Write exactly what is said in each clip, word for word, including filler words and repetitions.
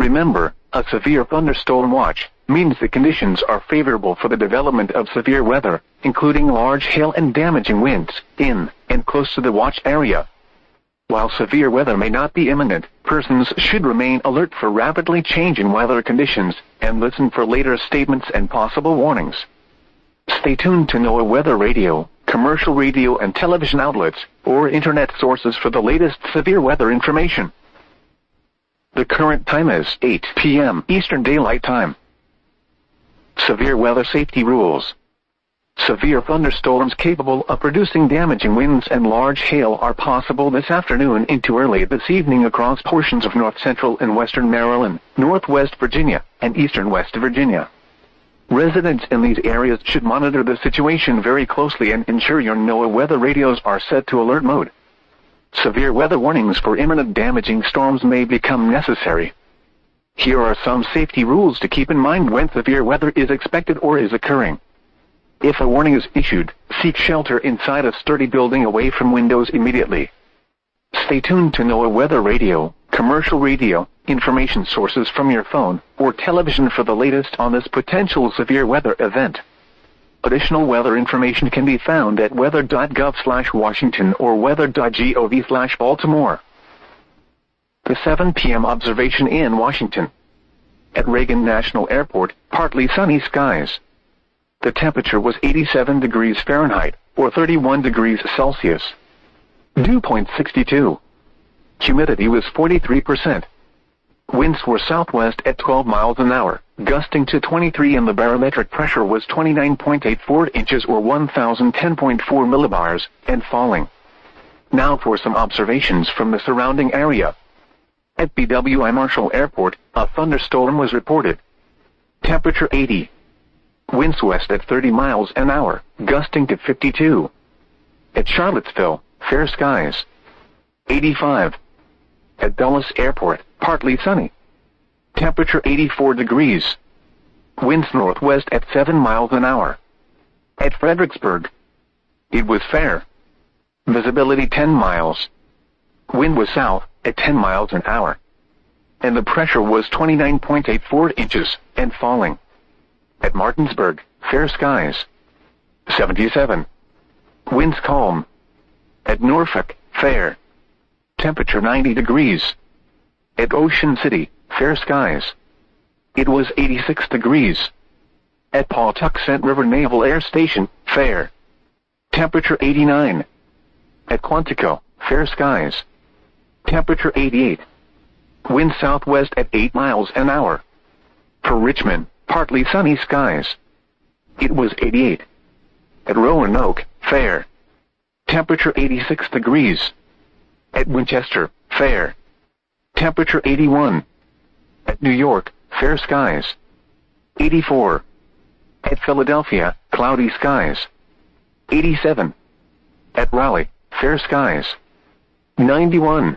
Remember, a severe thunderstorm watch means the conditions are favorable for the development of severe weather, including large hail and damaging winds, in and close to the watch area. While severe weather may not be imminent, persons should remain alert for rapidly changing weather conditions, and listen for later statements and possible warnings. Stay tuned to NOAA Weather Radio, commercial radio and television outlets, or internet sources for the latest severe weather information. The current time is eight p m Eastern Daylight Time. Severe weather safety rules. Severe thunderstorms capable of producing damaging winds and large hail are possible this afternoon into early this evening across portions of north central and western Maryland, northwest Virginia, and eastern West Virginia. Residents in these areas should monitor the situation very closely and ensure your NOAA weather radios are set to alert mode. Severe weather warnings for imminent damaging storms may become necessary. Here are some safety rules to keep in mind when severe weather is expected or is occurring. If a warning is issued, seek shelter inside a sturdy building away from windows immediately. Stay tuned to NOAA Weather Radio, commercial radio, information sources from your phone or television for the latest on this potential severe weather event. Additional weather information can be found at weather dot gov slash Washington or weather dot gov slash Baltimore. The seven p m observation in Washington. At Reagan National Airport, partly sunny skies. The temperature was eighty-seven degrees Fahrenheit, or thirty-one degrees Celsius. Dew point sixty-two. Humidity was forty-three percent. Winds were southwest at twelve miles an hour, gusting to twenty-three, and the barometric pressure was twenty-nine point eight four inches or one thousand ten point four millibars, and falling. Now for some observations from the surrounding area. At B W I Marshall Airport, a thunderstorm was reported. Temperature eighty. Winds west at thirty miles an hour, gusting to fifty-two. At Charlottesville, fair skies. eighty-five. At Dulles Airport, partly sunny. Temperature eighty-four degrees. Winds northwest at seven miles an hour. At Fredericksburg, it was fair. Visibility ten miles. Wind was south at ten miles an hour. And the pressure was twenty-nine point eight four inches, and falling. At Martinsburg, fair skies. seventy-seven. Winds calm. At Norfolk, fair. Temperature ninety degrees. At Ocean City, fair skies. It was eighty-six degrees. At Pawtuxet River Naval Air Station, fair. Temperature eighty-nine. At Quantico, fair skies. Temperature eighty-eight. Wind southwest at eight miles an hour. For Richmond, partly sunny skies. It was eighty-eight. At Roanoke, fair. Temperature eighty-six degrees. At Winchester, fair. Temperature eighty-one. At New York, fair skies. eighty-four. At Philadelphia, cloudy skies. eighty-seven. At Raleigh, fair skies. ninety-one.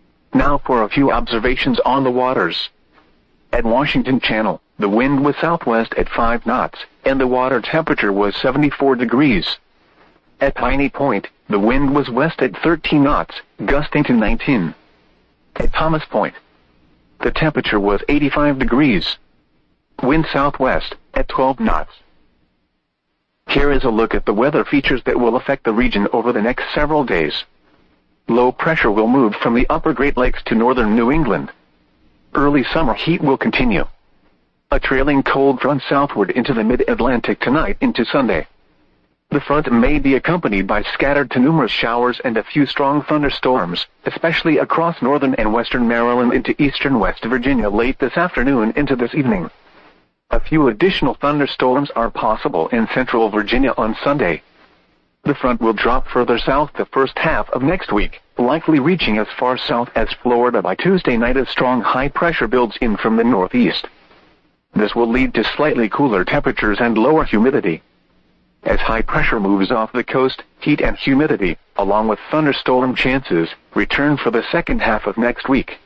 Now for a few observations on the waters. At Washington Channel, the wind was southwest at five knots, and the water temperature was seventy-four degrees. At Piney Point, the wind was west at thirteen knots, gusting to nineteen. At Thomas Point, the temperature was eighty-five degrees. Wind southwest at twelve knots. Here is a look at the weather features that will affect the region over the next several days. Low pressure will move from the upper Great Lakes to northern New England. Early summer heat will continue. A trailing cold front southward into the mid-Atlantic tonight into Sunday. The front may be accompanied by scattered to numerous showers and a few strong thunderstorms, especially across northern and western Maryland into eastern West Virginia late this afternoon into this evening. A few additional thunderstorms are possible in central Virginia on Sunday. The front will drop further south the first half of next week, likely reaching as far south as Florida by Tuesday night as strong high pressure builds in from the northeast. This will lead to slightly cooler temperatures and lower humidity. As high pressure moves off the coast, heat and humidity, along with thunderstorm chances, return for the second half of next week.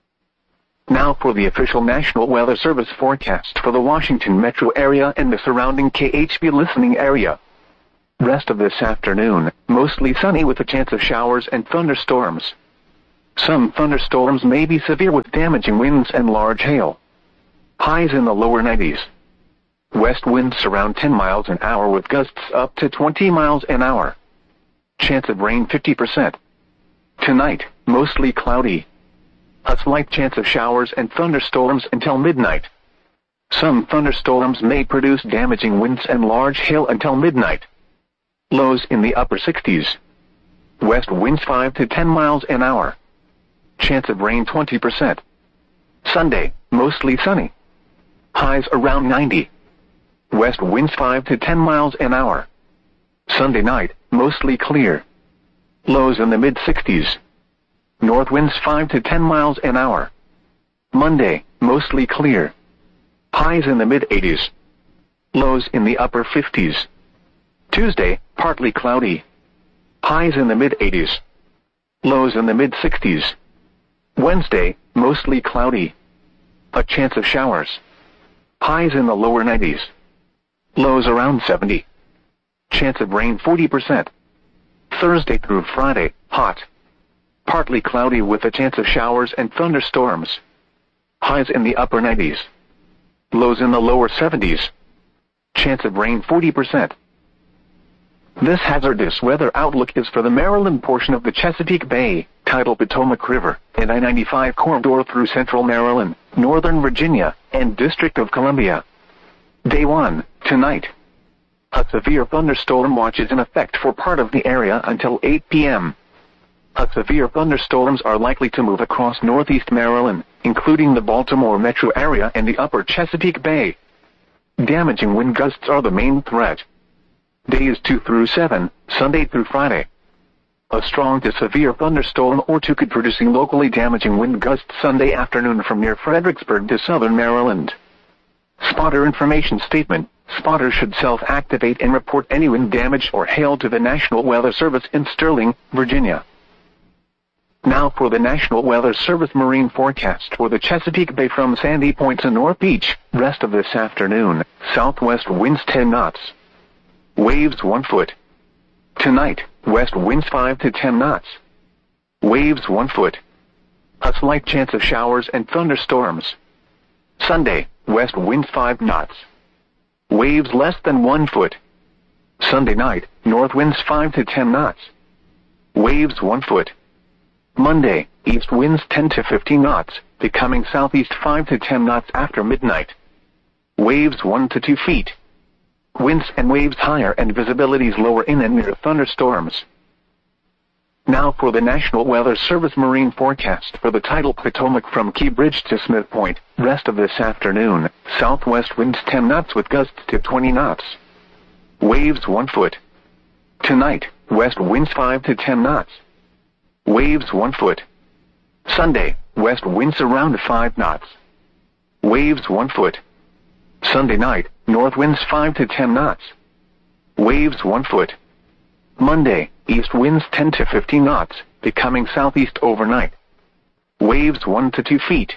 Now for the official National Weather Service forecast for the Washington metro area and the surrounding K H B listening area. Rest of this afternoon, mostly sunny with a chance of showers and thunderstorms. Some thunderstorms may be severe with damaging winds and large hail. Highs in the lower nineties. West winds around ten miles an hour with gusts up to twenty miles an hour. Chance of rain fifty percent. Tonight, mostly cloudy. A slight chance of showers and thunderstorms until midnight. Some thunderstorms may produce damaging winds and large hail until midnight. Lows in the upper sixties. West winds five to ten miles an hour. Chance of rain twenty percent. Sunday, mostly sunny. Highs around ninety. West winds five to ten miles an hour. Sunday night, mostly clear. Lows in the mid-sixties. North winds five to ten miles an hour. Monday, mostly clear. Highs in the mid-eighties. Lows in the upper fifties. Tuesday, partly cloudy. Highs in the mid-eighties. Lows in the mid-sixties. Wednesday, mostly cloudy. A chance of showers. Highs in the lower nineties. Lows around seventy. Chance of rain forty percent. Thursday through Friday, hot. Partly cloudy with a chance of showers and thunderstorms. Highs in the upper nineties. Lows in the lower seventies. Chance of rain forty percent. This hazardous weather outlook is for the Maryland portion of the Chesapeake Bay, tidal Potomac River, and I ninety-five corridor through central Maryland, northern Virginia, and District of Columbia. Day one, tonight. A severe thunderstorm watch is in effect for part of the area until eight p m A severe thunderstorms are likely to move across northeast Maryland, including the Baltimore metro area and the upper Chesapeake Bay. Damaging wind gusts are the main threat. Days two through seven, Sunday through Friday. A strong to severe thunderstorm or two could producing locally damaging wind gusts Sunday afternoon from near Fredericksburg to southern Maryland. Spotter information statement. Spotters should self-activate and report any wind damage or hail to the National Weather Service in Sterling, Virginia. Now for the National Weather Service marine forecast for the Chesapeake Bay from Sandy Point to North Beach. Rest of this afternoon, southwest winds ten knots. Waves one foot. Tonight, west winds five to ten knots. Waves one foot. A slight chance of showers and thunderstorms. Sunday, west winds five knots. Waves less than one foot. Sunday night, north winds five to ten knots. Waves one foot. Monday, east winds ten to fifteen knots, becoming southeast five to ten knots after midnight. Waves one to two feet. Winds and waves higher and visibilities lower in and near thunderstorms. Now for the National Weather Service marine forecast for the tidal Potomac from Key Bridge to Smith Point. Rest of this afternoon, southwest winds ten knots with gusts to twenty knots. Waves one foot. Tonight, west winds five to ten knots. Waves one foot. Sunday, west winds around five knots. Waves one foot. Sunday night, north winds five to ten knots. Waves one foot. Monday, east winds ten to fifteen knots, becoming southeast overnight. Waves one to two feet.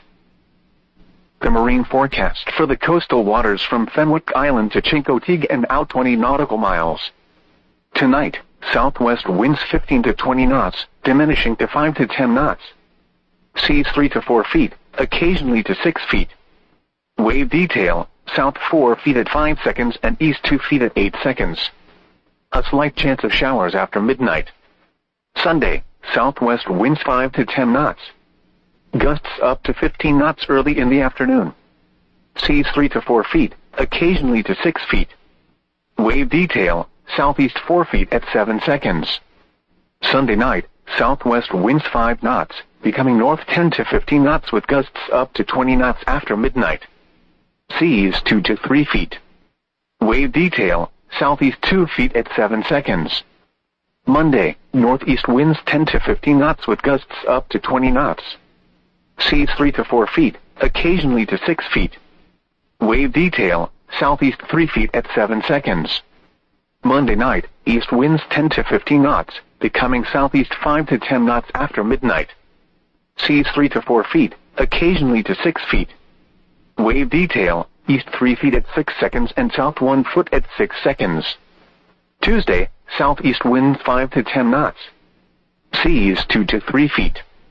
The marine forecast for the coastal waters from Fenwick Island to Chincoteague and out twenty nautical miles. Tonight, southwest winds fifteen to twenty knots, diminishing to five to ten knots. Seas three to four feet, occasionally to six feet. Wave detail, south four feet at five seconds and east two feet at eight seconds. A slight chance of showers after midnight. Sunday, southwest winds five to ten knots. Gusts up to fifteen knots early in the afternoon. Seas three to four feet, occasionally to six feet. Wave detail, southeast four feet at seven seconds. Sunday night, southwest winds five knots, becoming north ten to fifteen knots with gusts up to twenty knots after midnight. Seas two to three feet. Wave detail, southeast two feet at seven seconds. Monday, northeast winds ten to fifteen knots with gusts up to twenty knots. Seas three to four feet, occasionally to six feet. Wave detail, southeast three feet at seven seconds. Monday night, east winds ten to fifteen knots, becoming southeast five to ten knots after midnight. Seas three to four feet, occasionally to six feet. Wave detail, east three feet at six seconds and south one foot at six seconds. Tuesday, southeast winds five to ten knots. Seas two to three feet.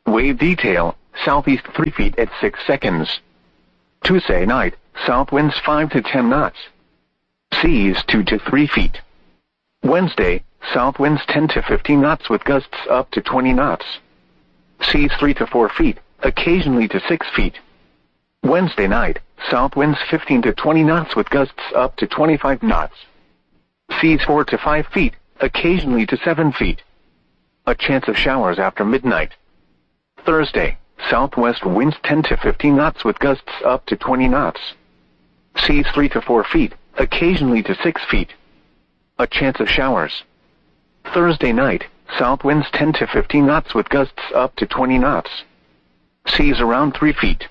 Wave detail, southeast three feet at six seconds. Tuesday night, south winds five to ten knots. Seas two to three feet. Wednesday, south winds ten to fifteen knots with gusts up to twenty knots. Seas three to four feet, occasionally to six feet. Wednesday night, south winds fifteen to twenty knots with gusts up to twenty-five knots. Seas four to five feet, occasionally to seven feet. A chance of showers after midnight. Thursday, southwest winds ten to fifteen knots with gusts up to twenty knots. Seas three to four feet, occasionally to six feet. A chance of showers. Thursday night, south winds ten to fifteen knots with gusts up to twenty knots. Seas around three feet.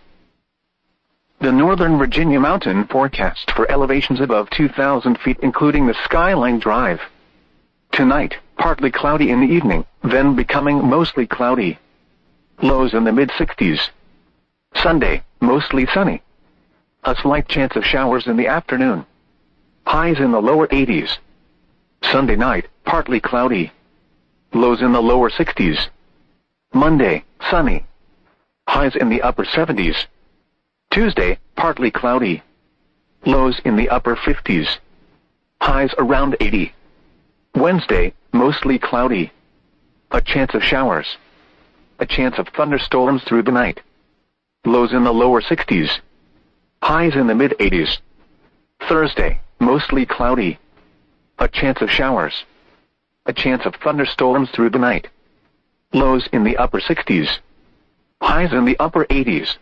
The Northern Virginia mountain forecast for elevations above two thousand feet, including the Skyline Drive. Tonight, partly cloudy in the evening, then becoming mostly cloudy. Lows in the mid sixties. Sunday, mostly sunny. A slight chance of showers in the afternoon. Highs in the lower eighties. Sunday night, partly cloudy. Lows in the lower sixties. Monday, sunny. Highs in the upper seventies. Tuesday, partly cloudy. Lows in the upper fifties. Highs around eighty. Wednesday, mostly cloudy. A chance of showers. A chance of thunderstorms through the night. Lows in the lower sixties. Highs in the mid eighties. Thursday, mostly cloudy. A chance of showers. A chance of thunderstorms through the night. Lows in the upper sixties. Highs in the upper eighties.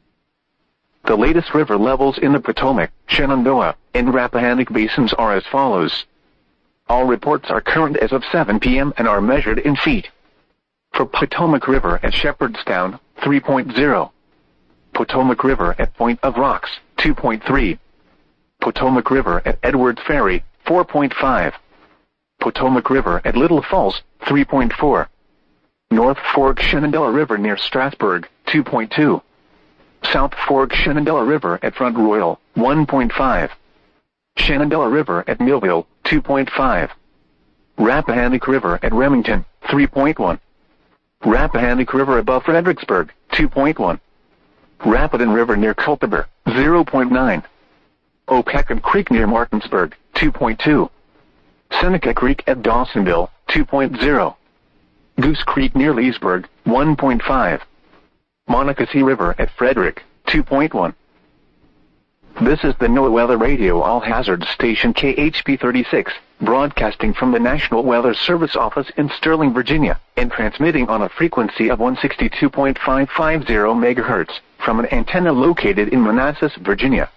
The latest river levels in the Potomac, Shenandoah, and Rappahannock basins are as follows. All reports are current as of seven p m and are measured in feet. For Potomac River at Shepherdstown, three point zero. Potomac River at Point of Rocks, two point three. Potomac River at Edwards Ferry, four point five. Potomac River at Little Falls, three point four. North Fork Shenandoah River near Strasburg, two point two. South Fork Shenandoah River at Front Royal, one point five. Shenandoah River at Millville, two point five. Rappahannock River at Remington, three point one. Rappahannock River above Fredericksburg, two point one. Rapidan River near Culpeper, zero point nine. Opecon Creek near Martinsburg, two point two. Seneca Creek at Dawsonville, two point zero. Goose Creek near Leesburg, one point five. Monocacy River at Frederick, two point one. This is the NOAA Weather Radio All-Hazard Station K H P thirty-six, broadcasting from the National Weather Service office in Sterling, Virginia, and transmitting on a frequency of one sixty-two point five five zero megahertz, from an antenna located in Manassas, Virginia.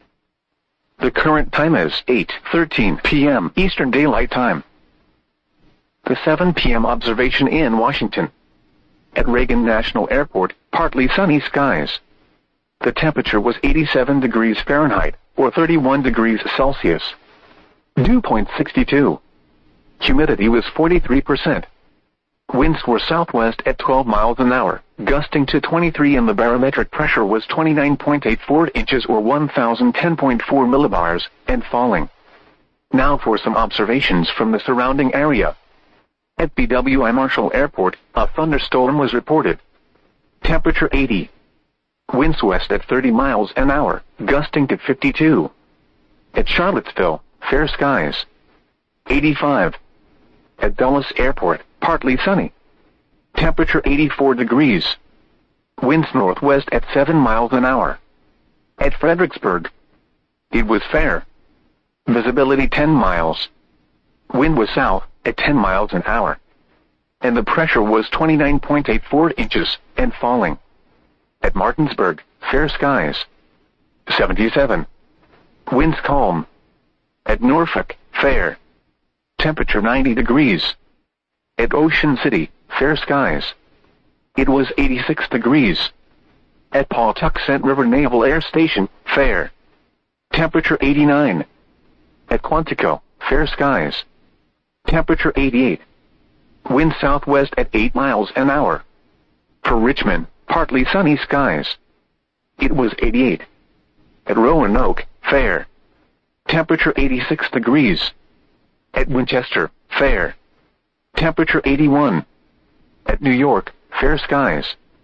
The current time is eight thirteen p m Eastern Daylight Time. The seven p m observation in Washington. At Reagan National Airport, partly sunny skies. The temperature was eighty-seven degrees Fahrenheit, or thirty-one degrees Celsius. Dew point sixty-two. Humidity was forty-three percent. Winds were southwest at twelve miles an hour, gusting to twenty-three, and the barometric pressure was twenty-nine point eight four inches or one thousand ten point four millibars, and falling. Now for some observations from the surrounding area. At B W I Marshall Airport, a thunderstorm was reported. Temperature eighty. Winds west at thirty miles an hour, gusting to fifty-two. At Charlottesville, fair skies. eighty-five. At Dulles Airport, partly sunny. Temperature eighty-four degrees. Winds northwest at seven miles an hour. At Fredericksburg, it was fair. Visibility ten miles. Wind was south at ten miles an hour. And the pressure was twenty-nine point eight four inches, and falling. At Martinsburg, fair skies. seventy-seven. Winds calm. At Norfolk, fair. Temperature ninety degrees. At Ocean City, fair skies. It was eighty-six degrees. At Pawtuxet River Naval Air Station, fair. Temperature eighty-nine. At Quantico, fair skies. Temperature eighty-eight. Wind southwest at eight miles an hour. For Richmond, partly sunny skies. It was eighty-eight. At Roanoke, fair. Temperature eighty-six degrees. At Winchester, fair. Temperature eighty-one. At New York, fair skies.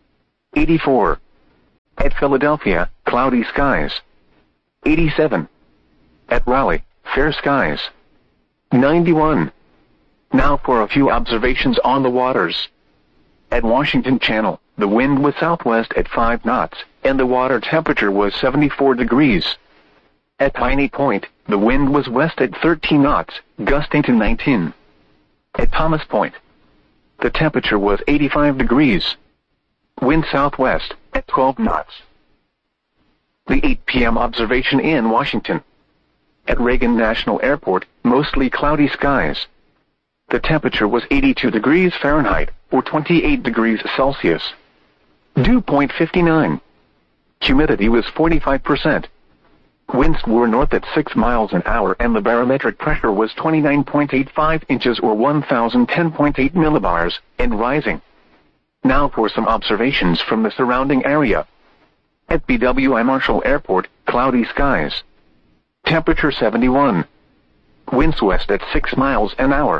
eighty-four. At Philadelphia, cloudy skies. eighty-seven. At Raleigh, fair skies. ninety-one. Now for a few observations on the waters. At Washington Channel, the wind was southwest at five knots, and the water temperature was seventy-four degrees. At Piney Point, the wind was west at thirteen knots, gusting to nineteen. At Thomas Point, the temperature was eighty-five degrees. Wind southwest, at twelve knots. The eight p m observation in Washington. At Reagan National Airport, mostly cloudy skies. The temperature was eighty-two degrees Fahrenheit, or twenty-eight degrees Celsius. Dew point fifty-nine. Humidity was forty-five percent. Winds were north at six miles an hour and the barometric pressure was twenty-nine point eight five inches or one thousand ten point eight millibars, and rising. Now for some observations from the surrounding area. At B W I Marshall Airport, cloudy skies. Temperature seventy-one. Winds west at six miles an hour.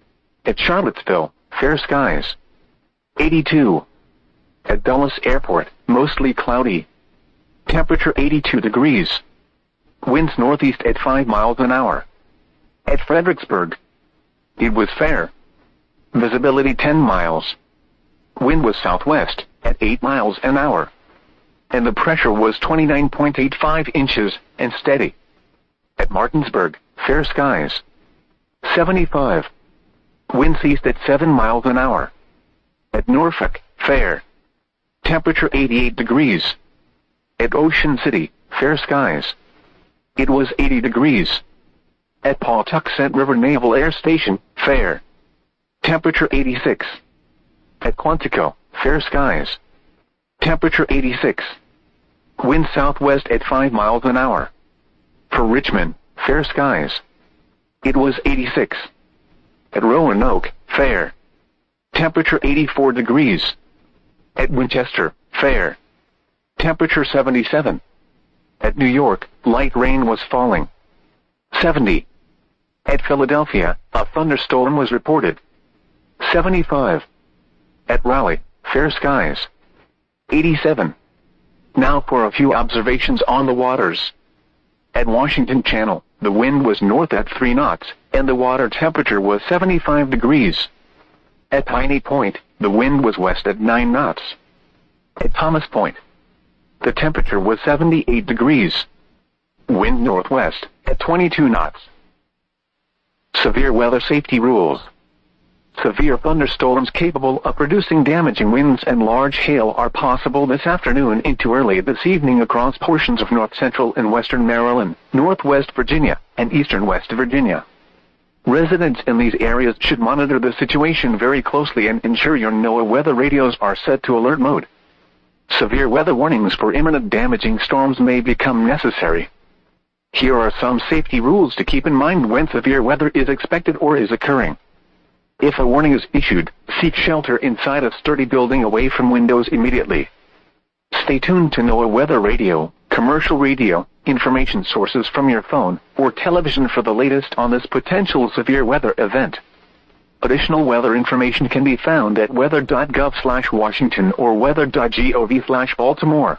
At Charlottesville, fair skies. eighty-two. At Dulles Airport, mostly cloudy. Temperature eighty-two degrees. Winds northeast at five miles an hour. At Fredericksburg, it was fair. Visibility ten miles. Wind was southwest at eight miles an hour. And the pressure was twenty-nine point eight five inches and steady. At Martinsburg, fair skies. seventy-five. Winds east at seven miles an hour. At Norfolk, fair. Temperature eighty-eight degrees. At Ocean City, fair skies. It was eighty degrees. At Pawtuxet River Naval Air Station, fair. Temperature eighty-six. At Quantico, fair skies. Temperature eighty-six. Wind southwest at five miles an hour. For Richmond, fair skies. It was eighty-six. At Roanoke, fair. Temperature eighty-four degrees. At Winchester, fair. Temperature seventy-seven. At New York, light rain was falling. seventy. At Philadelphia, a thunderstorm was reported. seventy-five. At Raleigh, fair skies. eighty-seven. Now for a few observations on the waters. At Washington Channel, the wind was north at three knots, and the water temperature was seventy-five degrees. At Piney Point, the wind was west at nine knots. At Thomas Point, the temperature was seventy-eight degrees. Wind northwest at twenty-two knots. Severe weather safety rules. Severe thunderstorms capable of producing damaging winds and large hail are possible this afternoon into early this evening across portions of north-central and western Maryland, northwest Virginia, and eastern West Virginia. Residents in these areas should monitor the situation very closely and ensure your NOAA weather radios are set to alert mode. Severe weather warnings for imminent damaging storms may become necessary. Here are some safety rules to keep in mind when severe weather is expected or is occurring. If a warning is issued, seek shelter inside a sturdy building away from windows immediately. Stay tuned to NOAA weather radio, commercial radio, information sources from your phone or television for the latest on this potential severe weather event. Additional weather information can be found at weather dot gov slash Washington or weather dot gov slash Baltimore.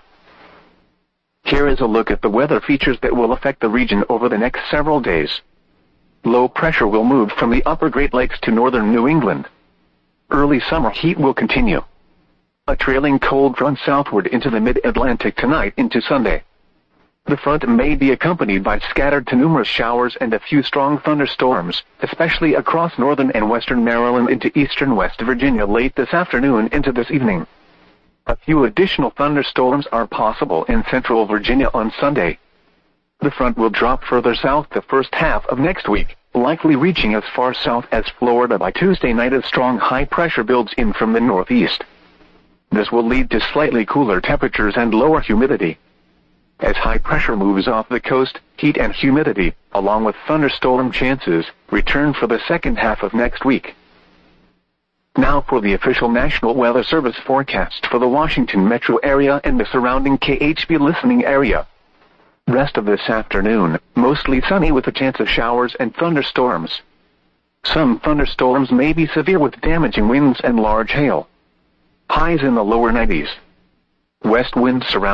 Here is a look at the weather features that will affect the region over the next several days. Low pressure will move from the upper Great Lakes to northern New England. Early summer heat will continue. A trailing cold front southward into the mid-Atlantic tonight into Sunday. The front may be accompanied by scattered to numerous showers and a few strong thunderstorms, especially across northern and western Maryland into eastern West Virginia late this afternoon into this evening. A few additional thunderstorms are possible in central Virginia on Sunday. The front will drop further south the first half of next week, likely reaching as far south as Florida by Tuesday night as strong high pressure builds in from the northeast. This will lead to slightly cooler temperatures and lower humidity. As high pressure moves off the coast, heat and humidity, along with thunderstorm chances, return for the second half of next week. Now for the official National Weather Service forecast for the Washington metro area and the surrounding K H B listening area. Rest of this afternoon, mostly sunny with a chance of showers and thunderstorms. Some thunderstorms may be severe with damaging winds and large hail. Highs in the lower nineties. West winds surround